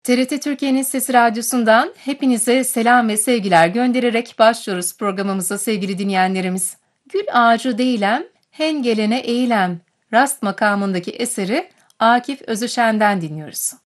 TRT Türkiye'nin Sesi Radyosu'ndan hepinize selam ve sevgiler göndererek başlıyoruz programımıza sevgili dinleyenlerimiz. Gül ağacı değilem, hen gelene eğilem, rast makamındaki eseri Akif Özüşen'den dinliyoruz.